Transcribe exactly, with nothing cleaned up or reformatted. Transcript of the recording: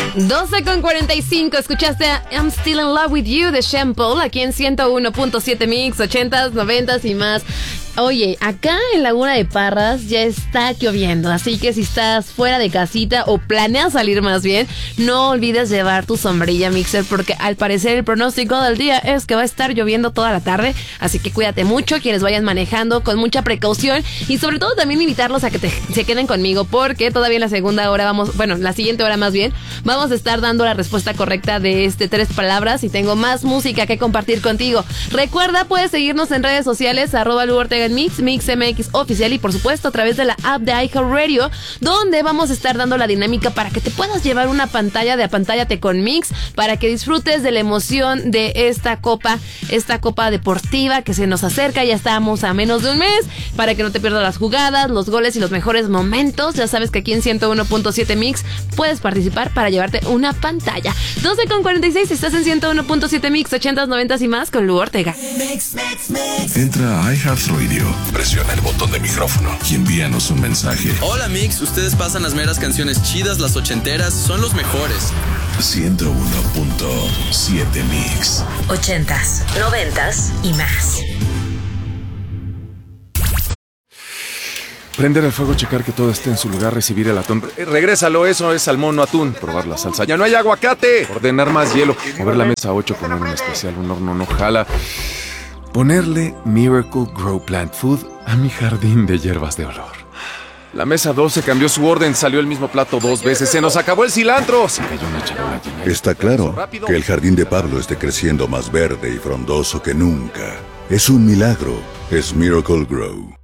doce con cuarenta y cinco, escuchaste a I'm Still in Love with You de Sean Paul aquí en ciento uno punto siete Mix, ochentas, noventas y más. Oye, acá en Laguna de Parras ya está lloviendo, así que si estás fuera de casita o planeas salir más bien, no olvides llevar tu sombrilla, Mixer, porque al parecer el pronóstico del día es que va a estar lloviendo toda la tarde, así que cuídate mucho, quienes vayan manejando con mucha precaución y sobre todo también invitarlos a que te, se queden conmigo porque todavía en la segunda hora vamos, bueno, la siguiente hora más bien, vamos a estar dando la respuesta correcta de este tres palabras y tengo más música que compartir contigo. Recuerda, puedes seguirnos en redes sociales, arroba Lu Ortega en Mix, Mix M X Oficial y por supuesto a través de la app de iHeartRadio, donde vamos a estar dando la dinámica para que te puedas llevar una pantalla de Apantállate con Mix, para que disfrutes de la emoción de esta copa, esta copa deportiva que se nos acerca, ya estamos a menos de un mes, para que no te pierdas las jugadas, los goles y los mejores momentos. Ya sabes que aquí en ciento uno punto siete Mix puedes participar para llevarte una pantalla. doce con cuarenta y seis, estás en ciento uno punto siete Mix, ochentas, noventas y más con Lu Ortega. Mix, mix, mix. Entra a iHeartRadio, presiona el botón de micrófono y envíanos un mensaje. Hola Mix, ustedes pasan las meras canciones chidas, las ochenteras, son los mejores. ciento uno punto siete Mix. Ochentas, noventas y más. Prender el fuego, checar que todo esté en su lugar, recibir el atún. Eh, regrésalo, eso es salmón, no atún. Probar la salsa. ¡Ya no hay aguacate! Ordenar más hielo. Mover la mesa a ocho, poner un especial, un horno no jala. Ponerle Miracle Grow Plant Food a mi jardín de hierbas de olor. La mesa doce cambió su orden, salió el mismo plato dos veces. ¡Se nos acabó el cilantro! Se cayó una charola llena de... Está claro que el jardín de Pablo esté creciendo más verde y frondoso que nunca. Es un milagro. Es Miracle Grow.